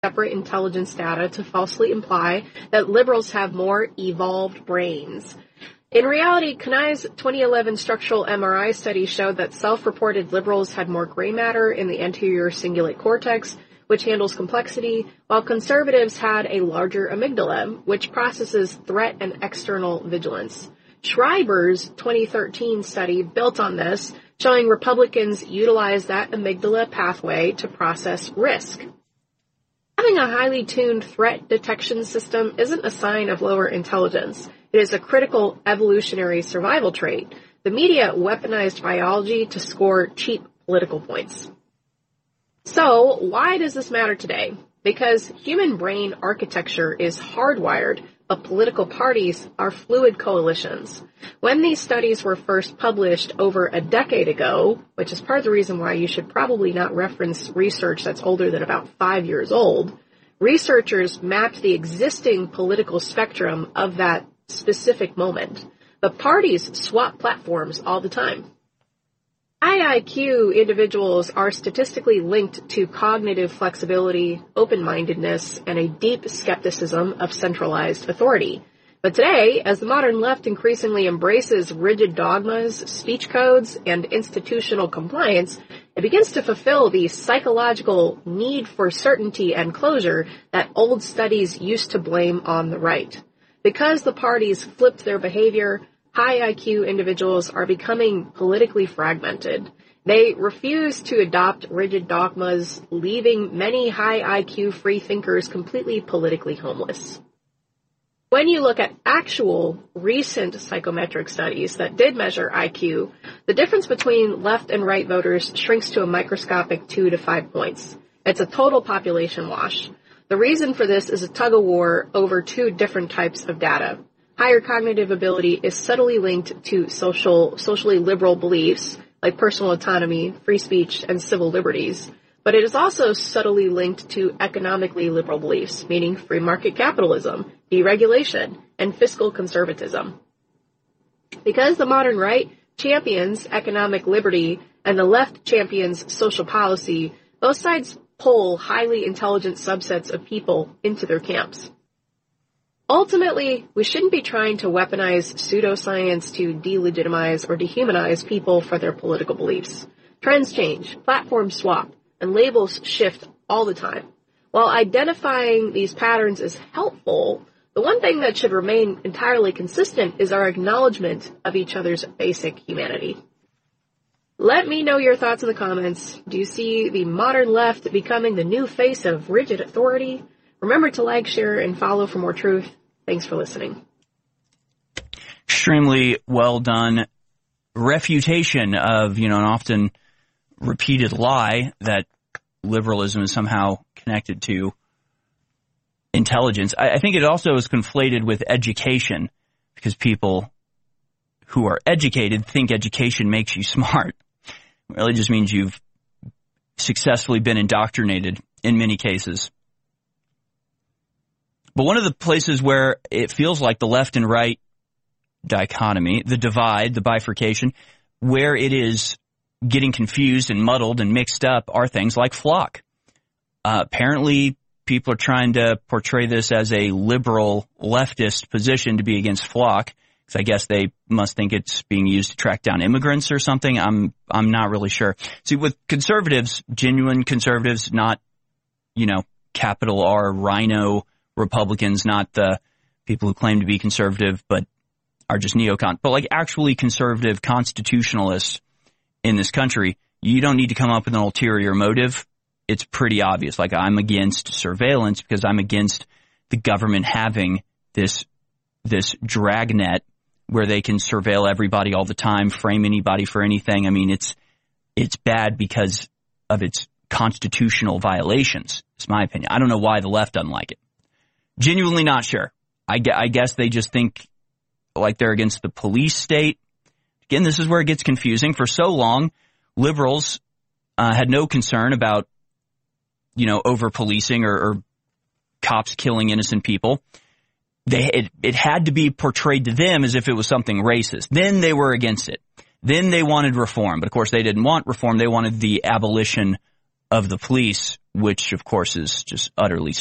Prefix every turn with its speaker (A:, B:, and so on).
A: separate intelligence data to falsely imply that liberals have more evolved brains. In reality, Kanai's 2011 structural MRI study showed that self-reported liberals had more gray matter in the anterior cingulate cortex, which handles complexity, while conservatives had a larger amygdala, which processes threat and external vigilance. Schreiber's 2013 study built on this, showing Republicans utilize that amygdala pathway to process risk. Having a highly tuned threat detection system isn't a sign of lower intelligence. It is a critical evolutionary survival trait. The media weaponized biology to score cheap political points. So, why does this matter today? Because human brain architecture is hardwired, but political parties are fluid coalitions. When these studies were first published over a decade ago, which is part of the reason why you should probably not reference research that's older than about 5 years old, researchers mapped the existing political spectrum of that specific moment. But parties swap platforms all the time. High IQ individuals are statistically linked to cognitive flexibility, open-mindedness, and a deep skepticism of centralized authority. But today, as the modern left increasingly embraces rigid dogmas, speech codes, and institutional compliance, it begins to fulfill the psychological need for certainty and closure that old studies used to blame on the right. Because the parties flipped their behavior, high IQ individuals are becoming politically fragmented. They refuse to adopt rigid dogmas, leaving many high IQ free thinkers completely politically homeless. When you look at actual recent psychometric studies that did measure IQ, the difference between left and right voters shrinks to a microscopic 2 to 5 points. It's a total population wash. The reason for this is a tug-of-war over two different types of data. Higher cognitive ability is subtly linked to socially liberal beliefs like personal autonomy, free speech, and civil liberties. But it is also subtly linked to economically liberal beliefs, meaning free market capitalism, deregulation, and fiscal conservatism. Because the modern right champions economic liberty and the left champions social policy, both sides pull highly intelligent subsets of people into their camps. Ultimately, we shouldn't be trying to weaponize pseudoscience to delegitimize or dehumanize people for their political beliefs. Trends change, platforms swap, and labels shift all the time. While identifying these patterns is helpful, the one thing that should remain entirely consistent is our acknowledgement of each other's basic humanity. Let me know your thoughts in the comments. Do you see the modern left becoming the new face of rigid authority? Remember to like, share, and follow for more truth. Thanks for listening.
B: Extremely well done refutation of, an often repeated lie that liberalism is somehow connected to intelligence. I think it also is conflated with education because people who are educated think education makes you smart. It really just means you've successfully been indoctrinated in many cases. But one of the places where it feels like the left and right dichotomy, the divide, the bifurcation, where it is getting confused and muddled and mixed up are things like FLoC. Apparently, people are trying to portray this as a liberal leftist position to be against FLoC. Because I guess they must think it's being used to track down immigrants or something. I'm not really sure. See, with conservatives, genuine conservatives, not, capital R, rhino Republicans, not the people who claim to be conservative but are just neocon, but like actually conservative constitutionalists in this country, you don't need to come up with an ulterior motive. It's pretty obvious. Like, I'm against surveillance because I'm against the government having this dragnet where they can surveil everybody all the time, frame anybody for anything. I mean, it's bad because of its constitutional violations. It's my opinion. I don't know why the left doesn't like it. Genuinely not sure. I guess they just think like they're against the police state. Again, this is where it gets confusing. For so long, liberals had no concern about, over-policing or cops killing innocent people. It had to be portrayed to them as if it was something racist. Then they were against it. Then they wanted reform. But, of course, they didn't want reform. They wanted the abolition of the police which of course is just utterly